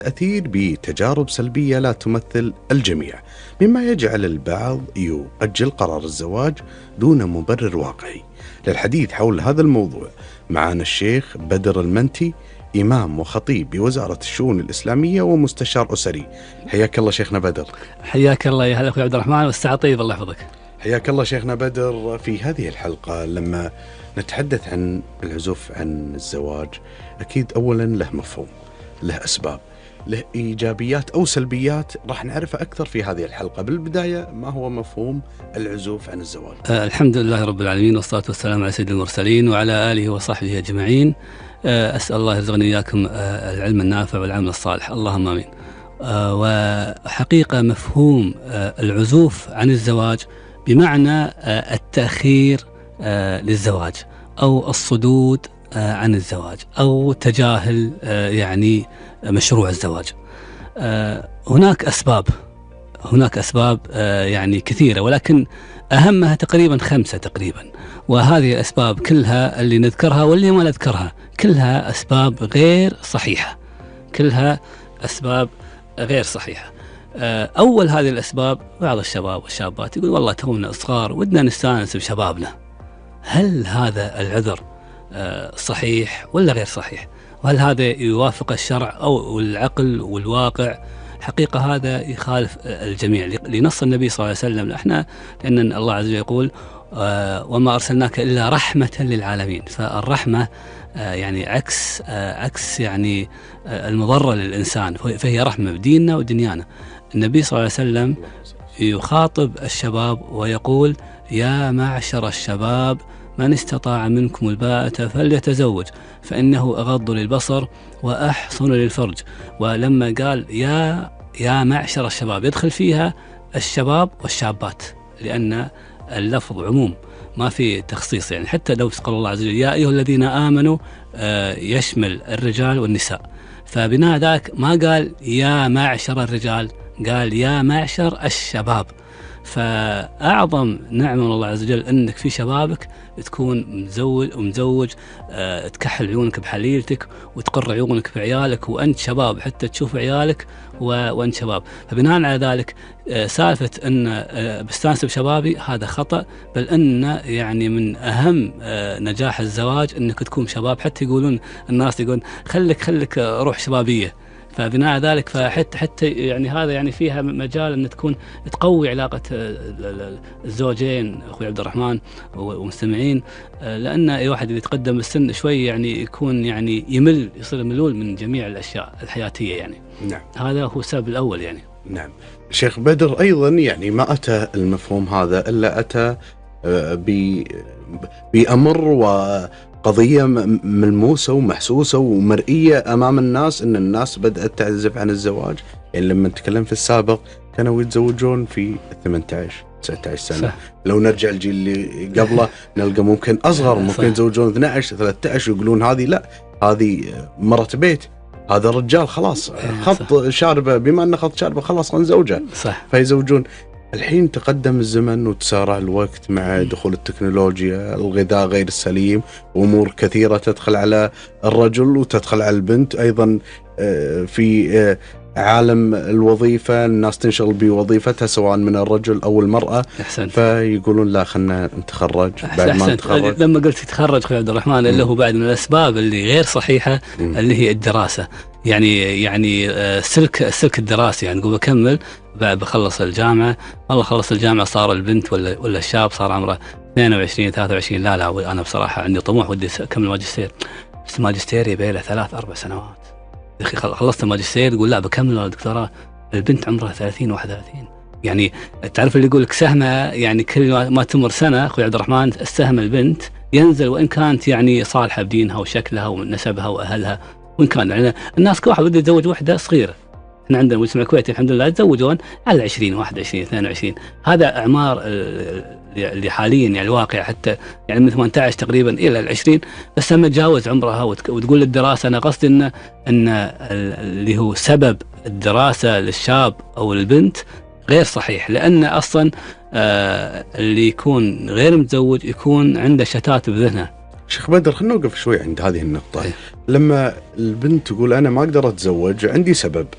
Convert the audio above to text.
أثير بتجارب سلبية لا تمثل الجميع، مما يجعل البعض يؤجل قرار الزواج دون مبرر واقعي. للحديث حول هذا الموضوع معنا الشيخ بدر المنتي، إمام وخطيب بوزارة الشؤون الإسلامية ومستشار أسري. حياك الله شيخنا بدر. حياك الله يا هلا أخوي عبد الرحمن، والساعة طيب، الله يحفظك. حياك الله شيخنا بدر. في هذه الحلقة لما نتحدث عن العزوف عن الزواج، أكيد أولا له مفهوم، له أسباب، له إيجابيات أو سلبيات، راح نعرفها أكثر في هذه الحلقة. بالبداية، ما هو مفهوم العزوف عن الزواج؟ الحمد لله رب العالمين، والصلاة والسلام على سيد المرسلين وعلى آله وصحبه أجمعين. أسأل الله يرزقني إياكم العلم النافع والعمل الصالح، اللهم آمين. وحقيقة مفهوم العزوف عن الزواج بمعنى التأخير للزواج أو الصدود عن الزواج أو تجاهل يعني مشروع الزواج. هناك أسباب يعني كثيرة، ولكن أهمها تقريبا 5 تقريبا، وهذه الأسباب كلها اللي نذكرها واللي ما نذكرها كلها أسباب غير صحيحة. أول هذه الأسباب، بعض الشباب والشابات يقول والله تونا صغار ودنا نستانس بشبابنا. هل هذا العذر صحيح ولا غير صحيح؟ وهل هذا يوافق الشرع أو العقل والواقع؟ حقيقة هذا يخالف الجميع لنص النبي صلى الله عليه وسلم. احنا لأن الله عز وجل يقول وما أرسلناك إلا رحمة للعالمين، فالرحمة يعني عكس يعني المضرة للإنسان، فهي رحمة بديننا ودنيانا. النبي صلى الله عليه وسلم يخاطب الشباب ويقول يا معشر الشباب من استطاع منكم الباءة فليتزوج فإنه أغض للبصر وأحصن للفرج. ولما قال يا معشر الشباب يدخل فيها الشباب والشابات، لأن اللفظ عموم ما في تخصيص. يعني حتى لو قال الله عز وجل يا أيها الذين آمنوا يشمل الرجال والنساء، فبناء ذلك ما قال يا معشر الرجال، قال يا معشر الشباب. فأعظم نعمة من الله عز وجل أنك في شبابك تكون مزوج تكحل عيونك بحليلتك وتقر عيونك بعيالك وأنت شباب، حتى تشوف عيالك وأنت شباب. فبناء على ذلك سالفة أن بستانس بشبابي هذا خطأ، بل أن يعني من أهم نجاح الزواج أنك تكون شباب. حتى يقولون الناس يقولون خلك روح شبابية. فبناء على ذلك حتى يعني هذا يعني فيها مجال أن تقوي علاقة الزوجين أخوي عبد الرحمن ومستمعين، لأن أي واحد اللي يتقدم بالسن شوي يعني يكون يعني يصير ملول من جميع الأشياء الحياتية يعني. نعم، هذا هو السبب الأول يعني. نعم شيخ بدر، أيضا يعني ما أتى المفهوم هذا إلا أتى بأمر وقضية ملموسة ومحسوسة ومرئية أمام الناس، أن الناس بدأت تعزف عن الزواج. يعني لما نتكلم في السابق كانوا يتزوجون في 18-19 سنة صح. لو نرجع الجيل اللي قبله نلقى ممكن أصغر، ممكن يتزوجون 12-13 ويقولون هذه لا، هذه مرة بيت، هذا الرجال خلاص خط شاربه، بما أنه خط شاربه خلاص نزوجه صح. فيزوجون. الحين تقدم الزمن وتسارع الوقت مع دخول التكنولوجيا، الغذاء غير السليم، أمور كثيرة تدخل على الرجل وتدخل على البنت أيضا. في عالم الوظيفة الناس تنشغل بوظيفتها سواء من الرجل أو المرأة. أحسنت. فيقولون لا خلنا نتخرج. بعد ما نتخرج، لما قلت تتخرج أخوي عبد الرحمن اللي هو بعد من الأسباب اللي غير صحيحة اللي هي الدراسة. يعني السلك الدراسي، يعني نقول بكمل بعد بخلص الجامعة، والله خلص الجامعة صار البنت ولا الشاب صار عمره 22-23، لا أنا بصراحة عندي طموح ودي أكمل ماجستير، بس الماجستير يبي له 3-4 سنوات. يا أخي خلصت الماجستير يقول لا بكمل الدكتوراه، البنت عمرها 30-31. يعني تعرف اللي يقول لك سهمة، يعني كل ما تمر سنة أخوي عبد الرحمن السهم البنت ينزل، وإن كانت يعني صالحة بدينها وشكلها ونسبها وأهلها، وإن كان يعني الناس كل واحد بده يتزوج واحدة صغيرة. احنا عندنا المجتمع الكويتي الحمد لله يتزوجون على 20-21-22، هذا أعمار اللي حاليا يعني الواقع، حتى يعني من 18 تقريبا إلى 20، بس لما تجاوز عمرها وتقول للدراسة. أنا قصدي أن اللي هو سبب الدراسة للشاب أو البنت غير صحيح، لأن أصلا اللي يكون غير متزوج يكون عنده شتات بذهنه. شيخ بدر، خلينا نوقف شوي عند هذه النقطة. لما البنت تقول أنا ما أقدر أتزوج، عندي سبب،